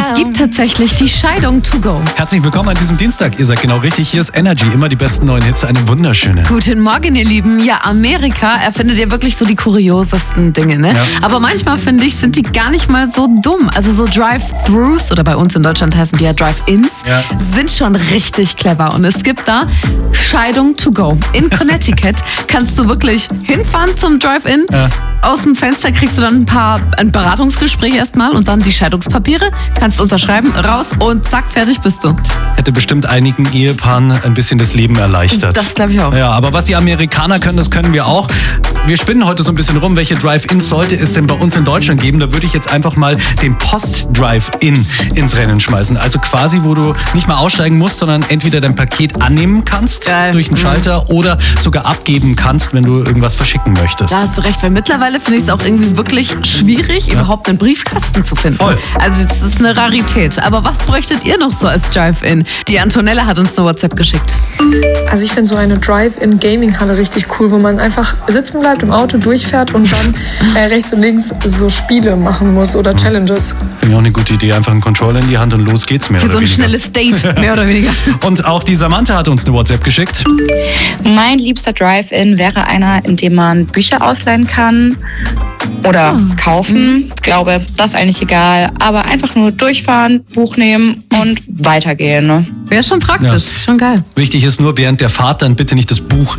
Es gibt tatsächlich die Scheidung to go. Herzlich willkommen an diesem Dienstag. Ihr seid genau richtig. Hier ist Energy. Immer die besten neuen Hits. Eine wunderschöne. Guten Morgen, ihr Lieben. Ja, Amerika erfindet ja wirklich so die kuriosesten Dinge, ne? Ja. Aber manchmal, finde ich, sind die gar nicht mal so dumm. Also so Drive-Thrus, oder bei uns in Deutschland heißen die ja Drive-Ins, Ja. sind schon richtig clever. Und es gibt da Scheidung to go. In Connecticut kannst du wirklich hinfahren zum Drive-In. Ja. Aus dem Fenster kriegst du dann ein Beratungsgespräch erstmal und dann die Scheidungspapiere. Kannst unterschreiben, raus und zack, fertig bist du. Hätte bestimmt einigen Ehepaaren ein bisschen das Leben erleichtert. Das glaube ich auch. Ja, aber was die Amerikaner können, das können wir auch. Wir spinnen heute so ein bisschen rum, welche Drive-Ins sollte es denn bei uns in Deutschland geben. Da würde ich jetzt einfach mal den Post-Drive-In ins Rennen schmeißen. Also quasi, wo du nicht mal aussteigen musst, sondern entweder dein Paket annehmen kannst Geil. durch den Schalter oder sogar abgeben kannst, wenn du irgendwas verschicken möchtest. Da hast du recht, weil mittlerweile finde ich es auch irgendwie wirklich schwierig, überhaupt einen Briefkasten zu finden. Voll. Also das ist eine Rarität. Aber was bräuchtet ihr noch so als Drive-In? Die Antonella hat uns eine WhatsApp geschickt. Also ich finde so eine Drive-in-Gaming-Halle richtig cool, wo man einfach sitzen bleibt, im Auto durchfährt und dann rechts und links so Spiele machen muss oder Challenges. Finde ich auch eine gute Idee. Einfach einen Controller in die Hand und los geht's mehr Für oder so ein weniger. schnelles Date, mehr oder weniger. Und auch die Samantha hat uns eine WhatsApp geschickt. Mein liebster Drive-In wäre einer, in dem man Bücher ausleihen kann oder kaufen. Ich glaube, das ist eigentlich egal. Aber einfach nur durchfahren, Buch nehmen und weitergehen. Ne? Wäre schon praktisch, Ja. ist schon geil. Wichtig ist nur, während der Fahrt dann bitte nicht das Buch